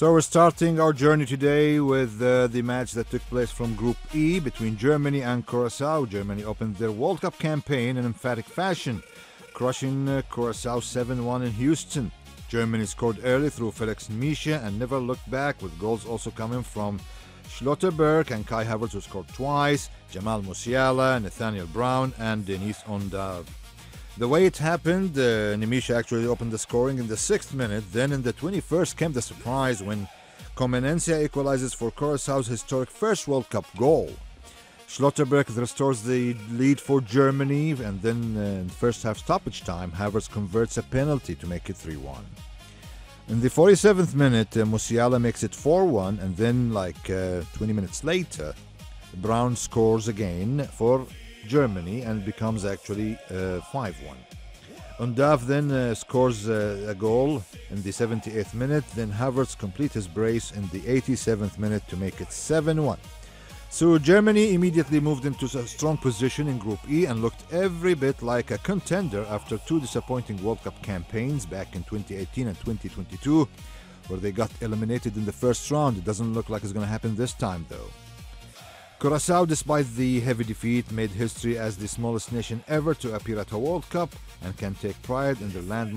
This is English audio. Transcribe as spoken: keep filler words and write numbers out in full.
So we're starting our journey today with uh, the match that took place from Group E between Germany and Curacao. Germany opened their World Cup campaign in emphatic fashion, crushing uh, Curacao seven one in Houston. Germany scored early through Felix Misha and never looked back, with goals also coming from Schlotterberg and Kai Havertz, who scored twice, Jamal Musiala, Nathaniel Brown, and Denis Ondav. The way it happened, uh, Nemisha actually opened the scoring in the sixth minute. Then in the twenty-first came the surprise when Comenencia equalizes for Curaçao's historic first World Cup goal. Schlotterberg restores the lead for Germany, and then uh, in first half stoppage time, Havertz converts a penalty to make it three one. In the forty-seventh minute, uh, Musiala makes it four one, and then like uh, twenty minutes later, Brown scores again for Germany and becomes actually uh, five one. Undav then uh, scores uh, a goal in the seventy-eighth minute. Then Havertz completes his brace in the eighty-seventh minute to make it seven one. So Germany immediately moved into a strong position in Group E and looked every bit like a contender after two disappointing World Cup campaigns back in twenty eighteen and twenty twenty-two, where they got eliminated in the first round. It doesn't look like it's going to happen this time, though. Curaçao, despite the heavy defeat, made history as the smallest nation ever to appear at a World Cup and can take pride in their landmark